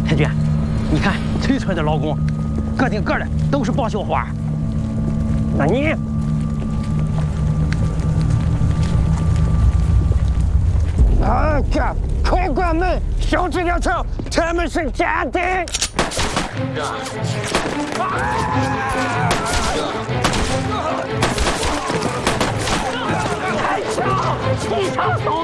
太君，你看崔村的劳工，个顶个的都是报销花。那你？啊！快关门！小子两车，他们是家丁。开枪！一枪走！